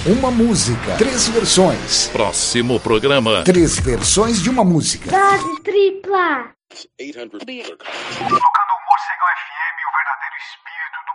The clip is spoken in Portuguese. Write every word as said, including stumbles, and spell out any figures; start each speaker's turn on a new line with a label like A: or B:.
A: Uma música, três versões.
B: Próximo programa.
A: Três versões de uma música.
C: Dose tripla.
D: Tocando o Morcegão F M, o verdadeiro espírito do